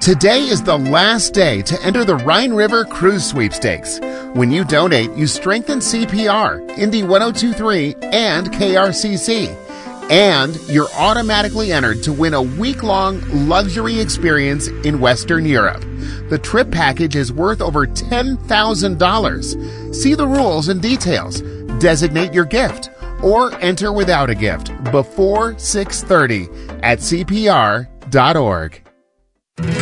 Today is the last day to enter the Rhine River Cruise Sweepstakes. When you donate, you strengthen CPR, Indy 1023, and KRCC. And you're automatically entered to win a week-long luxury experience in Western Europe. The trip package is worth over $10,000. See the rules and details. Designate your gift or enter without a gift before 6:30 at CPR.org.